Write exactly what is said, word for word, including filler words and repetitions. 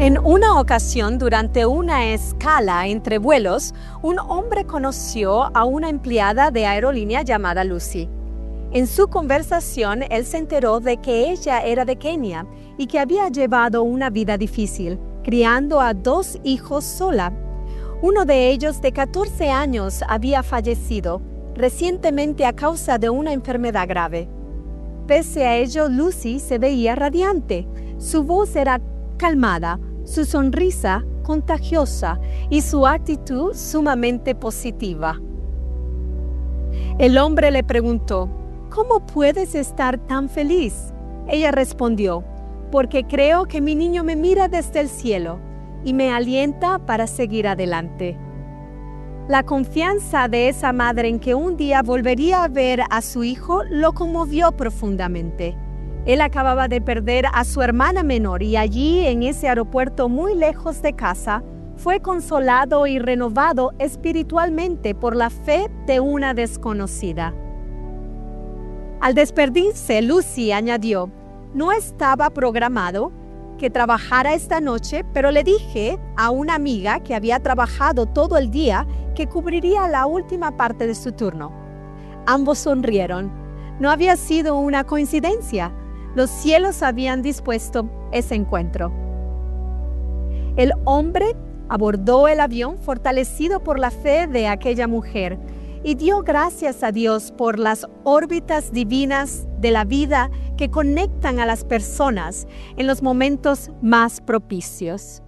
En una ocasión, durante una escala entre vuelos, un hombre conoció a una empleada de aerolínea llamada Lucy. En su conversación, él se enteró de que ella era de Kenia y que había llevado una vida difícil, criando a dos hijos sola. Uno de ellos, de catorce años, había fallecido recientemente a causa de una enfermedad grave. Pese a ello, Lucy se veía radiante. Su voz era calmada, su sonrisa contagiosa y su actitud sumamente positiva. El hombre le preguntó, ¿cómo puedes estar tan feliz? Ella respondió, porque creo que mi niño me mira desde el cielo y me alienta para seguir adelante. La confianza de esa madre en que un día volvería a ver a su hijo lo conmovió profundamente. Él acababa de perder a su hermana menor y allí, en ese aeropuerto muy lejos de casa, fue consolado y renovado espiritualmente por la fe de una desconocida. Al despedirse, Lucy añadió, no estaba programado que trabajara esta noche, pero le dije a una amiga que había trabajado todo el día que cubriría la última parte de su turno. Ambos sonrieron. No había sido una coincidencia. Los cielos habían dispuesto ese encuentro. El hombre abordó el avión fortalecido por la fe de aquella mujer y dio gracias a Dios por las órbitas divinas de la vida que conectan a las personas en los momentos más propicios.